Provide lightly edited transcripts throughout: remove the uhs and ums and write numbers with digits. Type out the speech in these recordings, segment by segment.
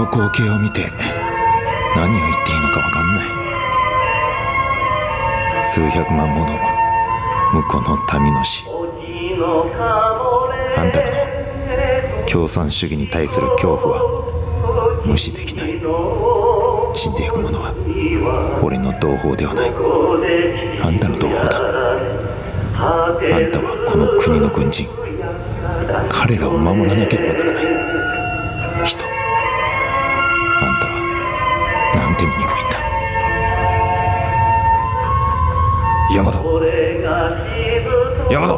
の光景を見て何を言っていいのか分かんない。数百万もの向こうの民の死、あんたらの共産主義に対する恐怖は無視できない。死んでいくものは俺の同胞ではない、あんたの同胞だ。あんたはこの国の軍人、彼らを守らなければならない人。あんたはなんて醜いんだ。 大和、大和、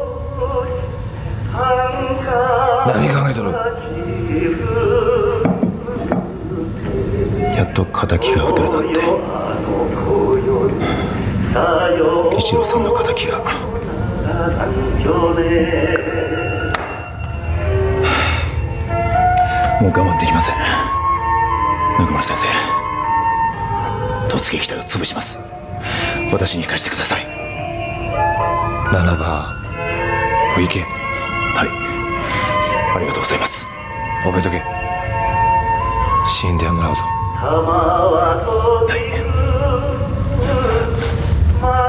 何考えとる。 やっと敵が撃てるなんて。一郎さんの敵が。もう我慢できません。中村先生、突撃隊を潰します。私に貸してください。 ならばお行け。 はい、ありがとうございます。 覚えとけ。死んではもらうぞ。 はい、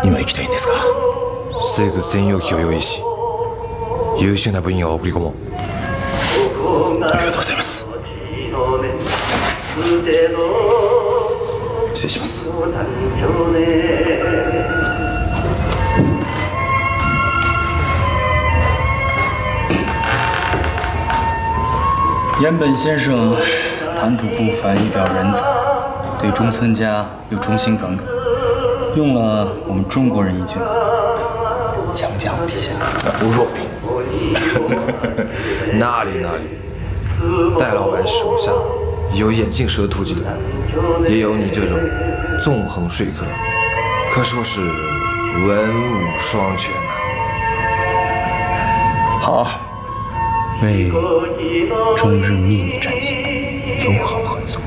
今行きたいんですか。 すぐ専用機を用意し、優秀な部員を送り込もう。 ありがとうございます。失礼します。 岩本先生谈吐不凡，一表人才，对中村家又忠心耿耿，用了我们中国人一句强将体现不弱兵。 哪里，戴老板手下有眼镜蛇突击的，也有你这种纵横说客，可说是文武双全呐。 好，为中日秘密战线友好合作。